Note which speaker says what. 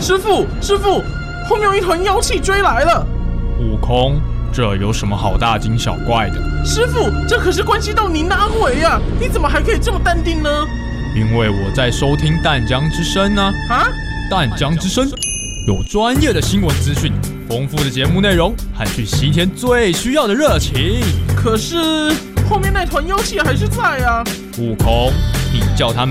Speaker 1: 师傅，后面有一团妖气追来了。
Speaker 2: 悟空，这有什么好大惊小怪的？
Speaker 1: 师傅，这可是关系到您的安危呀！你怎么还可以这么淡定呢？
Speaker 2: 因为我在收听淡江之声呢。淡江之声有专业的新闻资讯，丰富的节目内容和去西天最需要的热情。
Speaker 1: 可是后面那团妖气还是在啊。
Speaker 2: 悟空，你叫他